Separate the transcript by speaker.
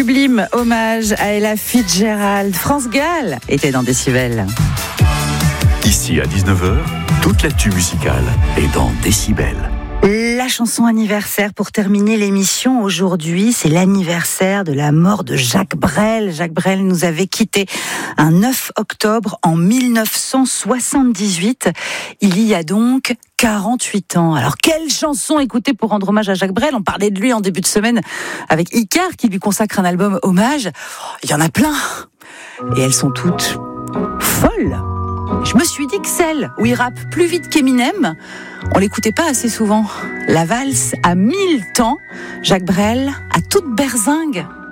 Speaker 1: Sublime hommage à Ella Fitzgerald. France Gall était dans Décibel.
Speaker 2: Ici à 19h, toute l'actu musicale est dans Décibel.
Speaker 1: La chanson anniversaire pour terminer l'émission aujourd'hui, c'est l'anniversaire de la mort de Jacques Brel. Jacques Brel nous avait quittés un 9 octobre en 1978. Il y a donc 48 ans. Alors, quelle chanson écouter pour rendre hommage à Jacques Brel? On parlait de lui en début de semaine avec Icar qui lui consacre un album hommage. Il y en a plein. Et elles sont toutes folles. Je me suis dit que celle où il rappe plus vite qu'Eminem, on l'écoutait pas assez souvent. La valse à 1000 temps, Jacques Brel à toute berzingue.